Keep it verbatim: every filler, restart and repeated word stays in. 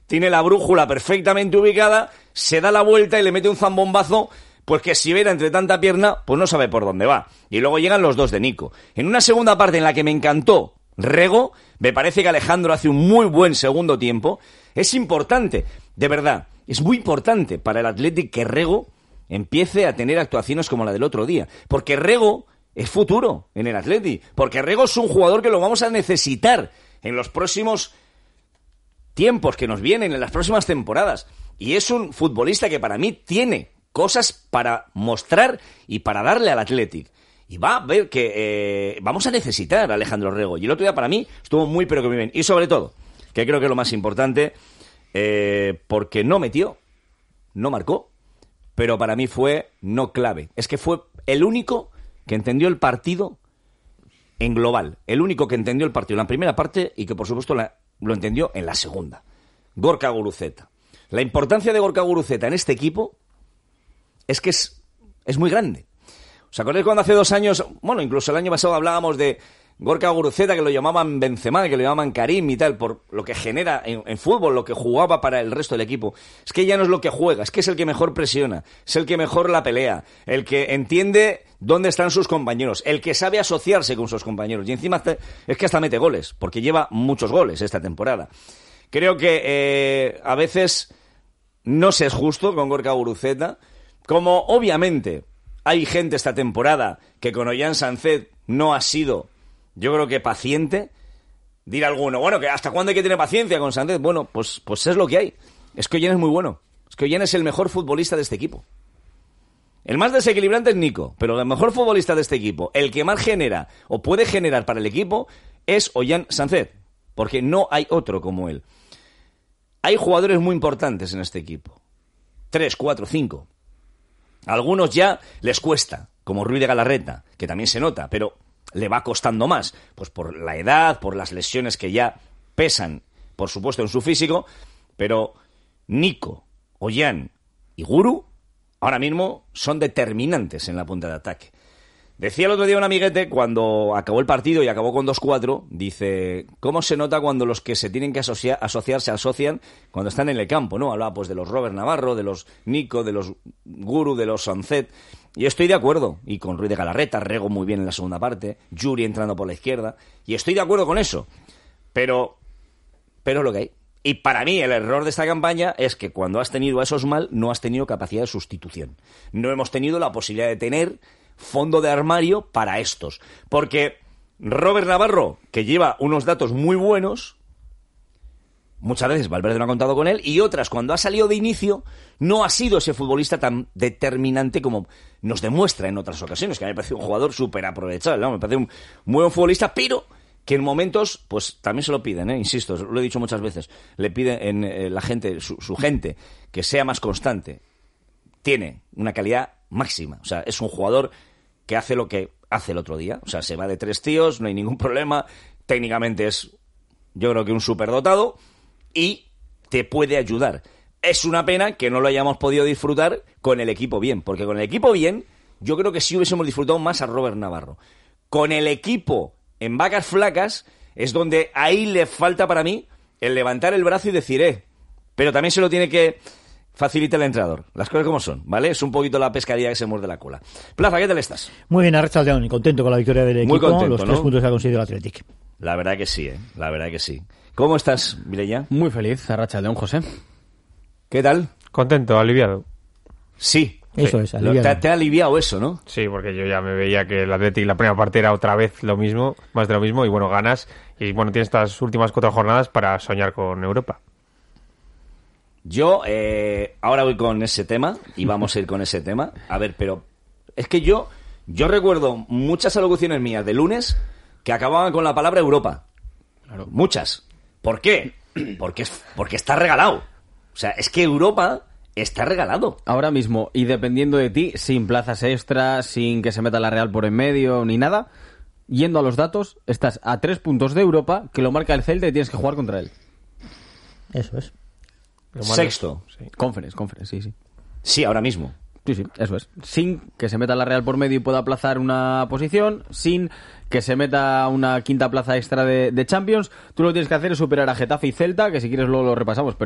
tiene la brújula perfectamente ubicada, se da la vuelta y le mete un zambombazo, pues que si viera entre tanta pierna, pues no sabe por dónde va. Y luego llegan los dos de Nico. En una segunda parte en la que me encantó Rego, me parece que Alejandro hace un muy buen segundo tiempo. Es importante, de verdad, es muy importante para el Athletic que Rego empiece a tener actuaciones como la del otro día. Porque Rego es futuro en el Athletic. Porque Rego es un jugador que lo vamos a necesitar en los próximos tiempos que nos vienen, en las próximas temporadas. Y es un futbolista que para mí tiene cosas para mostrar y para darle al Athletic. Y va a ver que eh, vamos a necesitar a Alejandro Rego. Y el otro día para mí estuvo muy pero que muy bien. Y sobre todo, que creo que es lo más importante, eh, porque no metió, no marcó, pero para mí fue no clave. Es que fue el único que entendió el partido en global. El único que entendió el partido en la primera parte y que por supuesto la, lo entendió en la segunda. Gorka Guruceta. La importancia de Gorka Guruceta en este equipo es que es, es muy grande. ¿Os acordáis cuando hace dos años, bueno, incluso el año pasado hablábamos de Gorka Guruceta, que lo llamaban Benzema, que lo llamaban Karim y tal, por lo que genera en, en fútbol, lo que jugaba para el resto del equipo? Es que ya no es lo que juega, es que es el que mejor presiona, es el que mejor la pelea, el que entiende dónde están sus compañeros, el que sabe asociarse con sus compañeros. Y encima es que hasta mete goles, porque lleva muchos goles esta temporada. Creo que eh, a veces no se es justo con Gorka Guruceta, como obviamente hay gente esta temporada que con Ollán Sánchez no ha sido, yo creo que paciente. Dirá alguno, bueno, que ¿hasta cuándo hay que tener paciencia con Sánchez? Bueno, pues, pues es lo que hay. Es que Ollán es muy bueno. Es que Ollán es el mejor futbolista de este equipo. El más desequilibrante es Nico, pero el mejor futbolista de este equipo, el que más genera o puede generar para el equipo, es Ollán Sánchez, porque no hay otro como él. Hay jugadores muy importantes en este equipo. Tres, cuatro, cinco. A algunos ya les cuesta, como Ruiz de Galarreta, que también se nota, pero le va costando más, pues por la edad, por las lesiones que ya pesan, por supuesto, en su físico, pero Nico, Ollán y Guru ahora mismo son determinantes en la punta de ataque. Decía el otro día un amiguete, cuando acabó el partido y acabó con dos cuatro, dice, ¿cómo se nota cuando los que se tienen que asociar, asociar se asocian cuando están en el campo, ¿no? Hablaba pues de los Robert Navarro, de los Nico, de los Guru, de los Sánchez. Y estoy de acuerdo. Y con Ruiz de Galarreta, Rego muy bien en la segunda parte, Yuri entrando por la izquierda. Y estoy de acuerdo con eso. Pero, pero es lo que hay. Y para mí el error de esta campaña es que cuando has tenido a esos mal, no has tenido capacidad de sustitución. No hemos tenido la posibilidad de tener fondo de armario para estos. Porque Robert Navarro, que lleva unos datos muy buenos, muchas veces Valverde no ha contado con él, y otras, cuando ha salido de inicio, no ha sido ese futbolista tan determinante como nos demuestra en otras ocasiones, que a mí me parece un jugador súper aprovechable, ¿no? Me parece un muy buen futbolista, pero que en momentos, pues también se lo piden, ¿eh? Insisto, lo he dicho muchas veces, le piden en, eh, la gente, su, su gente, que sea más constante. Tiene una calidad máxima, o sea, es un jugador que hace lo que hace el otro día, o sea, se va de tres tíos, no hay ningún problema, técnicamente es, yo creo que un superdotado, y te puede ayudar. Es una pena que no lo hayamos podido disfrutar con el equipo bien, porque con el equipo bien, yo creo que sí hubiésemos disfrutado más a Robert Navarro. Con el equipo en vacas flacas, es donde ahí le falta para mí el levantar el brazo y decir, eh, pero también se lo tiene que facilita el entrenador. Las cosas como son, ¿vale? Es un poquito la pescadilla que se muerde la cola. Plaza, ¿qué tal estás? Muy bien, Arrachaldeón, y contento con la victoria del equipo. Muy contento, los tres ¿no? puntos que ha conseguido el Athletic. La verdad que sí, ¿eh? La verdad que sí. ¿Cómo estás, Mireia? Muy feliz, Arrachaldeón, José. ¿Qué tal? Contento, aliviado. Sí. Eso sí. es, aliviado. Te, te ha aliviado eso, ¿no? Sí, porque yo ya me veía que el Athletic la primera parte era otra vez lo mismo, más de lo mismo, y bueno, ganas. Y bueno, tienes estas últimas cuatro jornadas para soñar con Europa. Yo, eh, ahora voy con ese tema, y vamos a ir con ese tema. A ver, pero es que yo, yo recuerdo muchas alocuciones mías de lunes que acababan con la palabra Europa. Claro. Muchas. ¿Por qué? Porque, porque está regalado. O sea, es que Europa está regalado. Ahora mismo, y dependiendo de ti, sin plazas extras, sin que se meta la Real por en medio, ni nada, yendo a los datos, estás a tres puntos de Europa, que lo marca el Celta y tienes que jugar contra él. Eso es. Sexto. Sí. Conference, conference, sí, sí. Sí, ahora mismo. Sí, sí, eso es. Sin que se meta la Real por medio y pueda aplazar una posición, sin que se meta una quinta plaza extra de, de Champions, tú lo que tienes que hacer es superar a Getafe y Celta, que si quieres luego lo repasamos, pero